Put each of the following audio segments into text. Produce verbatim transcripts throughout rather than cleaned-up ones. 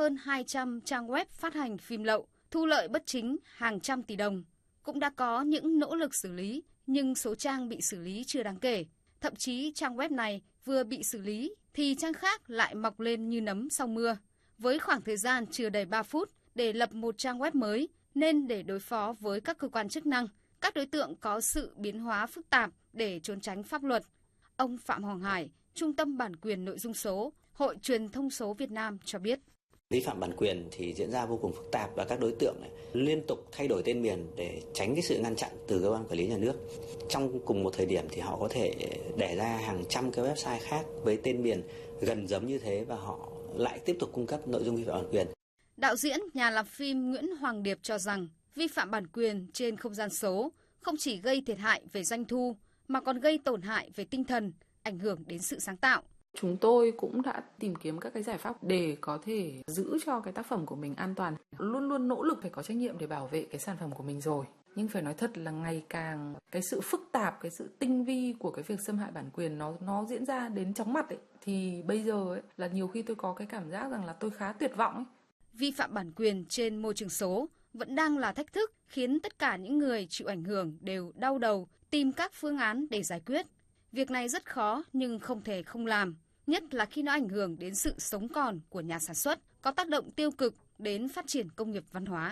hơn hai trăm trang web phát hành phim lậu, thu lợi bất chính hàng trăm tỷ đồng. Cũng đã có những nỗ lực xử lý, nhưng số trang bị xử lý chưa đáng kể. Thậm chí trang web này vừa bị xử lý thì trang khác lại mọc lên như nấm sau mưa. Với khoảng thời gian chưa đầy ba phút để lập một trang web mới, nên để đối phó với các cơ quan chức năng, các đối tượng có sự biến hóa phức tạp để trốn tránh pháp luật. Ông Phạm Hoàng Hải, Trung tâm Bản quyền Nội dung số, Hội Truyền thông số Việt Nam cho biết. Vi phạm bản quyền thì diễn ra vô cùng phức tạp và các đối tượng này liên tục thay đổi tên miền để tránh cái sự ngăn chặn từ cơ quan quản lý nhà nước. Trong cùng một thời điểm thì họ có thể đẻ ra hàng trăm cái website khác với tên miền gần giống như thế và họ lại tiếp tục cung cấp nội dung vi phạm bản quyền. Đạo diễn, nhà làm phim Nguyễn Hoàng Điệp cho rằng vi phạm bản quyền trên không gian số không chỉ gây thiệt hại về doanh thu mà còn gây tổn hại về tinh thần, ảnh hưởng đến sự sáng tạo. Chúng tôi cũng đã tìm kiếm các cái giải pháp để có thể giữ cho cái tác phẩm của mình an toàn. Luôn luôn nỗ lực phải có trách nhiệm để bảo vệ cái sản phẩm của mình rồi. Nhưng phải nói thật là ngày càng cái sự phức tạp, cái sự tinh vi của cái việc xâm hại bản quyền nó nó diễn ra đến chóng mặt ấy. Thì bây giờ ấy, là nhiều khi tôi có cái cảm giác rằng là tôi khá tuyệt vọng ấy. Vi phạm bản quyền trên môi trường số vẫn đang là thách thức khiến tất cả những người chịu ảnh hưởng đều đau đầu tìm các phương án để giải quyết. Việc này rất khó nhưng không thể không làm, nhất là khi nó ảnh hưởng đến sự sống còn của nhà sản xuất, có tác động tiêu cực đến phát triển công nghiệp văn hóa.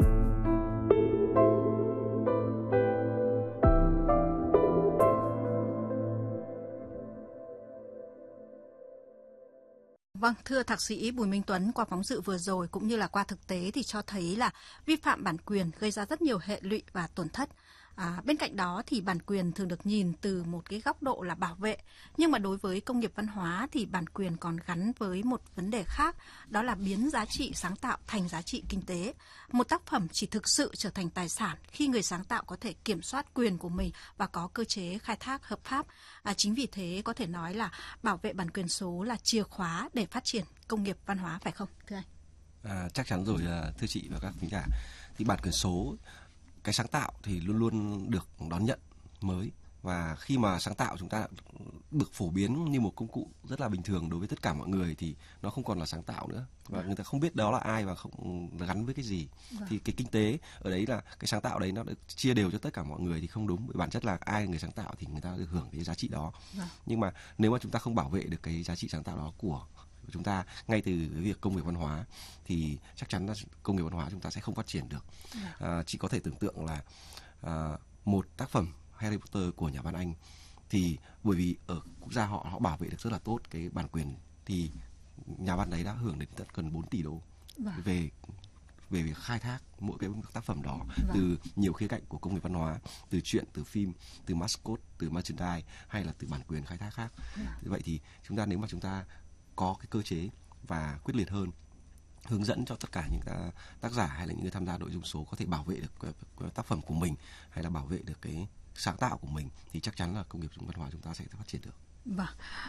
Vâng, thưa Thạc sĩ Bùi Minh Tuấn, qua phóng sự vừa rồi cũng như là qua thực tế thì cho thấy là vi phạm bản quyền gây ra rất nhiều hệ lụy và tổn thất. À, bên cạnh đó thì bản quyền thường được nhìn từ một cái góc độ là bảo vệ, nhưng mà đối với công nghiệp văn hóa thì bản quyền còn gắn với một vấn đề khác, đó là biến giá trị sáng tạo thành giá trị kinh tế. Một tác phẩm chỉ thực sự trở thành tài sản khi người sáng tạo có thể kiểm soát quyền của mình và có cơ chế khai thác hợp pháp. À, chính vì thế có thể nói là bảo vệ bản quyền số là chìa khóa để phát triển công nghiệp văn hóa, phải không thưa anh? À, chắc chắn rồi, thưa chị và các khán giả. Thì bản quyền số, cái sáng tạo thì luôn luôn được đón nhận mới, và khi mà sáng tạo chúng ta được phổ biến như một công cụ rất là bình thường đối với tất cả mọi người thì nó không còn là sáng tạo nữa, và người ta không biết đó là ai và không gắn với cái gì. Vâng. Thì cái kinh tế ở đấy là cái sáng tạo đấy nó được chia đều cho tất cả mọi người thì không đúng, bởi bản chất là ai người sáng tạo thì người ta được hưởng cái giá trị đó. Vâng. Nhưng mà nếu mà chúng ta không bảo vệ được cái giá trị sáng tạo đó của chúng ta ngay từ cái việc công nghiệp văn hóa thì chắc chắn là công nghiệp văn hóa chúng ta sẽ không phát triển được. À, chỉ có thể tưởng tượng là à, một tác phẩm Harry Potter của nhà văn Anh thì bởi vì ở quốc gia họ họ bảo vệ được rất là tốt cái bản quyền thì nhà văn đấy đã hưởng đến tận gần bốn tỷ đô. Vâng. về về việc khai thác mỗi cái tác phẩm đó. Vâng. Từ nhiều khía cạnh của công nghiệp văn hóa, từ truyện, từ phim, từ mascot, từ merchandise hay là từ bản quyền khai thác khác. Vâng. Vậy thì chúng ta nếu mà chúng ta có cái cơ chế và quyết liệt hơn, hướng dẫn cho tất cả những tác giả hay là những người tham gia nội dung số có thể bảo vệ được cái, cái tác phẩm của mình hay là bảo vệ được cái sáng tạo của mình thì chắc chắn là công nghiệp văn hóa chúng ta sẽ phát triển được. Vâng.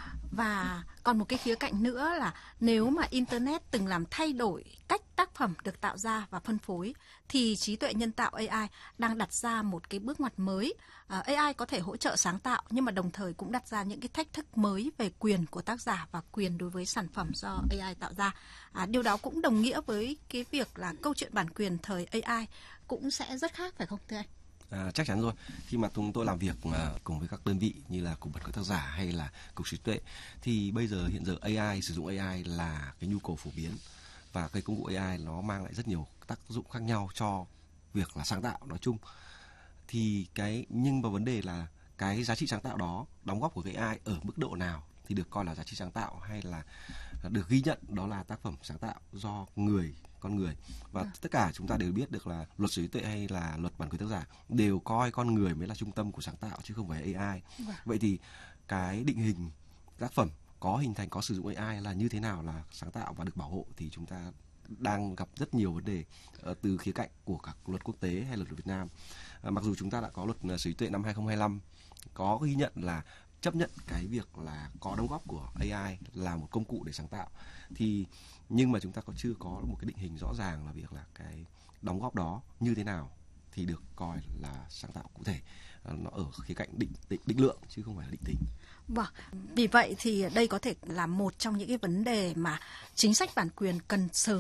Và còn một cái khía cạnh nữa là nếu mà Internet từng làm thay đổi cách tác phẩm được tạo ra và phân phối thì trí tuệ nhân tạo A I đang đặt ra một cái bước ngoặt mới. À, A I có thể hỗ trợ sáng tạo nhưng mà đồng thời cũng đặt ra những cái thách thức mới về quyền của tác giả và quyền đối với sản phẩm do A I tạo ra. À, điều đó cũng đồng nghĩa với cái việc là câu chuyện bản quyền thời A I cũng sẽ rất khác, phải không thưa anh? À, chắc chắn rồi. Khi mà chúng tôi làm việc uh, cùng với các đơn vị như là cục bản quyền tác giả hay là cục trí tuệ thì bây giờ hiện giờ A I, sử dụng A I là cái nhu cầu phổ biến, và cái công cụ A I nó mang lại rất nhiều tác dụng khác nhau cho việc là sáng tạo nói chung. Thì cái nhưng mà vấn đề là cái giá trị sáng tạo đó, đóng góp của cái A I ở mức độ nào thì được coi là giá trị sáng tạo hay là được ghi nhận đó là tác phẩm sáng tạo do người con người. Và à. tất cả chúng ta đều biết được là luật sở hữu trí tuệ hay là luật bản quyền tác giả đều coi con người mới là trung tâm của sáng tạo chứ không phải A I. À. Vậy thì cái định hình tác phẩm có hình thành, có sử dụng A I là như thế nào là sáng tạo và được bảo hộ thì chúng ta đang gặp rất nhiều vấn đề uh, từ khía cạnh của các luật quốc tế hay luật Việt Nam. Uh, mặc dù chúng ta đã có luật sở hữu trí tuệ năm hai không hai lăm có ghi nhận là chấp nhận cái việc là có đóng góp của A I là một công cụ để sáng tạo, thì nhưng mà chúng ta còn chưa có một cái định hình rõ ràng là việc là cái đóng góp đó như thế nào thì được coi là sáng tạo cụ thể. Nó ở khía cạnh định, định định lượng chứ không phải là định tính. Vâng, vì vậy thì đây có thể là một trong những cái vấn đề mà chính sách bản quyền cần sớm